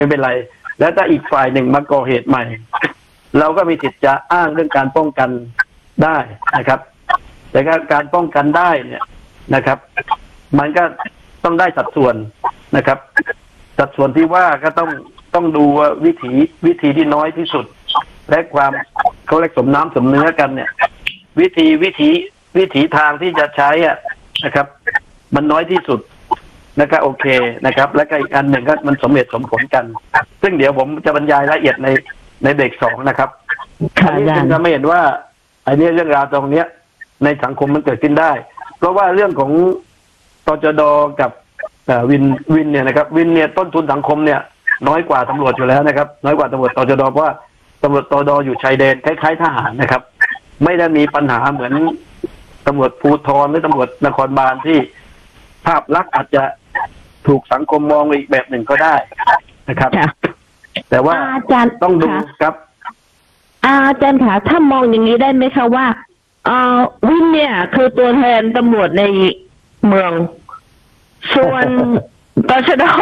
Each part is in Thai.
ไม่เป็นไรแล้วถ้าอีกฝ่ายหนึ่งมาก่อเหตุใหม่เราก็มีสิทธิ์จะอ้างเรื่องการป้องกันได้นะครับแต่การป้องกันได้เนี่ยนะครับมันก็ต้องได้สัดส่วนนะครับสัดส่วนที่ว่าก็ต้องดูว่าวิธีที่น้อยที่สุดและความเขาเรียกสมน้ำสมเนื้อกันเนี่ยวิธีทางที่จะใช้อ่ะนะครับมันน้อยที่สุดนะครับโอเคนะครับแล้วก็อีกอันหนึ่งก็มันสมเหตุสมผลกันซึ่งเดี๋ยวผมจะบรรยายรายละเอียดในเบรก2นะครับอันนี้จึงจะไม่เห็นว่าอันนี้เรื่องราวตรงเนี้ยในสังคมมันเกิดขึ้นได้เพราะว่าเรื่องของตจด.กับวินเนี่ยนะครับวินเนี่ยต้นทุนสังคมเนี่ยน้อยกว่าตำรวจอยู่แล้วนะครับน้อยกว่าตำรวจตจด.เพราะว่าตำรวจตจด.อยู่ชายแดนคล้ายๆทหารนะครับไม่ได้มีปัญหาเหมือนตำรวจภูธรหรือตำรวจนครบาลที่ภาพลักษณ์อาจจะถูกสังคมมองอีกแบบหนึ่งก็ได้นะครับแต่ว่าอาจารย์ต้องดูครับอาจารย์คะถ้ามองอย่างนี้ได้ไหมคะว่าวินเนี่ยคือตัวแทนตำรวจในเมืองส่วนตชด.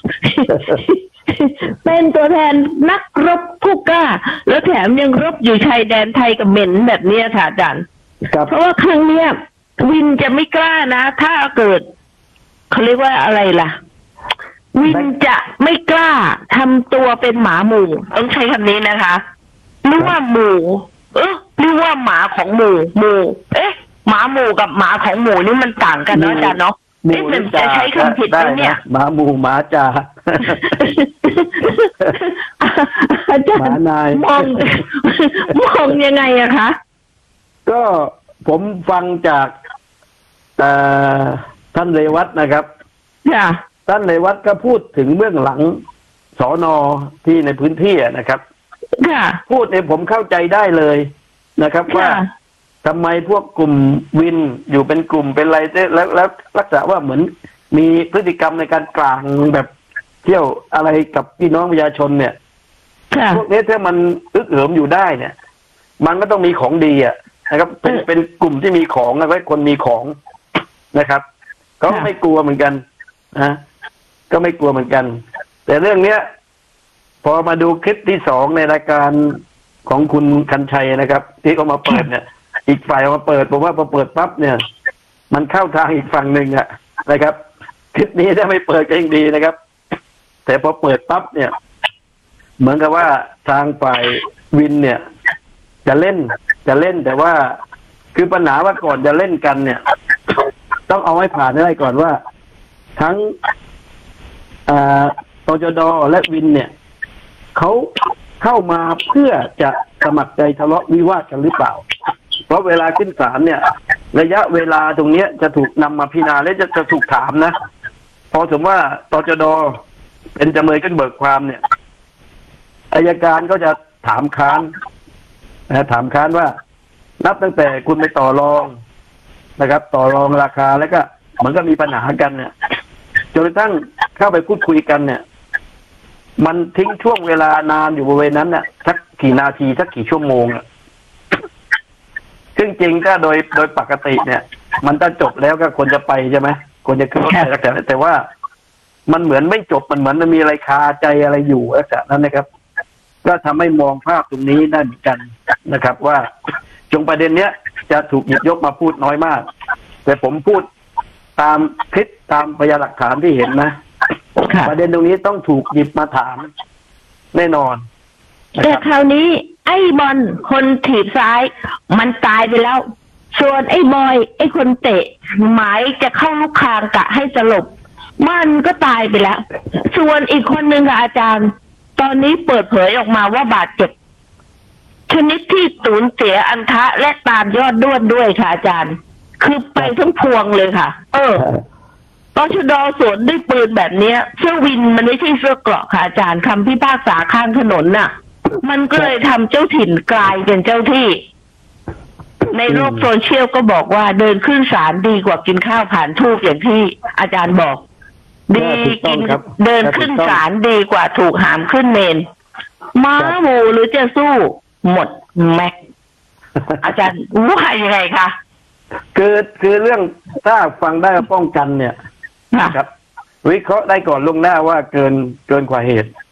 เป็นตัวแทนนักรบผู้กล้าแล้วแถมยังรบอยู่ชายแดนไทยกับเขมรแบบนี้ค่ะอาจารย์เพราะว่าครั้งเนี้ยวินจะไม่กล้านะถ้าเกิดเขาเรียกว่าอะไรล่ะวินจะไม่กล้าทำตัวเป็นหมาหมู่ต้องใช้คำนี้นะคะหรือว่าหมู่หรือว่าหมาของหมู่หมาหมู่กับหมาของหมู่นี่มันต่างกันเนาะอาจารย์เนาะมันจะใช้คำผิดนะเนี่ยหมาหมู่หมาจ่าอาจารย์มองยังไงอะคะก็ผมฟังจากท่านเรวัตนะครับท่านเรวัตก็พูดถึงเบื้องหลังสน.ที่ในพื้นที่นะครับพูดเนี่ยผมเข้าใจได้เลยนะครับว่าทำไมพวกกลุ่มวินอยู่เป็นกลุ่มเป็นอะไรแล้วลักษณะว่าเหมือนมีพฤติกรรมในการกลางแบบเที่ยวอะไรกับพี่น้องประชาชนเนี่ยพวกนี้ถ้ามันอึกเหิมอยู่ได้เนี่ยมันก็ต้องมีของดีนะครับเป็นกลุ่มที่มีของไว้คนมีของนะครับก็ไม่กลัวเหมือนกันนะก็ไม่กลัวเหมือนกันแต่เรื่องเนี้ยพอมาดูคลิปที่2ในรายการของคุณคันชัยนะครับที่เขามาเปิดเนี่ยอีกฝ่ายมาเปิดผมว่าพอเปิดปั๊บเนี่ยมันเข้าทางอีกฝั่งหนึ่งนะครับคลิปนี้ถ้าไม่เปิดก็ยังดีนะครับแต่พอเปิดปั๊บเนี่ยเหมือนกับว่าทางฝ่ายวินเนี่ยจะเล่นแต่ว่าคือปัญหาว่าก่อนจะเล่นกันเนี่ยต้องเอาให้ผ่านได้ก่อนว่าทั้งตจด.และวินเนี่ยเขาเข้ามาเพื่อจะสมัครใจทะเลาะวิวาทกันหรือเปล่าเพราะเวลาขึ้นศาลเนี่ยระยะเวลาตรงนี้จะถูกนำมาพิจารณาและจะถูกถามนะพอสมมติว่าตจด.เป็นจำเลยขึ้นเบิกความเนี่ยอัยการก็จะถามค้านว่านับตั้งแต่คุณไปต่อรองนะครับต่อรองราคาแล้วก็มันก็มีปัญหากันเนี่ยจนกระทั่งเข้าไปพูดคุยกันเนี่ยมันทิ้งช่วงเวลานานอยู่บริเวณนั้นเนี่ยสักกี่นาทีสักกี่ชั่วโมงซึ่งจริงถ้าโดยปกติเนี่ยมันจะจบแล้วก็ควรจะไปใช่ไหมควรจะขึ้นรถไปแล้วแต่ว่ามันเหมือนไม่จบมันเหมือนมันมีอะไรคาใจอะไรอยู่ลักษณะนั้นนะครับก็ทำให้มองภาพตรงนี้ได้เหมือนกันนะครับว่าจงประเด็นเนี้ยจะถูกหยิบยกมาพูดน้อยมากแต่ผมพูดตามคลิปตามพยานหลักฐานที่เห็นนะประเด็นตรงนี้ต้องถูกหยิบมาถามแน่นอนแต่คราวนี้ไอ้บอลคนถีบซ้ายมันตายไปแล้วส่วนไอ้บอยไอ้คนเตะหมายจะเข้าลูกคางกะให้สลบมันก็ตายไปแล้วส่วนอีกคนหนึ่งค่ะอาจารย์ตอนนี้เปิดเผยออกมาว่าบาดเจ็บชนิดที่สูญเสียอันทะและตามยอดด้วนด้วยค่ะอาจารย์คือไปทั้งพวงเลยค่ะตชด.สวนด้วยปืนแบบนี้เสื้อวินมันไม่ใช่เสื้อเกราะค่ะอาจารย์คำพิพากษาข้างถนนน่ะมันก็เลยทำเจ้าถิ่นกลายเป็นเจ้าที่ในโลกโซเชียลก็บอกว่าเดินขึ้นศาลดีกว่ากินข้าวผ่านทูบอย่างที่อาจารย์บอกดีกินเดินขึ้นศาลดีกว่าถูกหามขึ้นเมนม้าหมูหรือจะสู้หมดแม็กอาจารย์ว่ายังไงคะคือเรื่องถ้าฟังได้ป้องกันเนี่ยครับวิเคราะห์ได้ก่อนล่วงหน้าว่าเกินกว่าเหตุ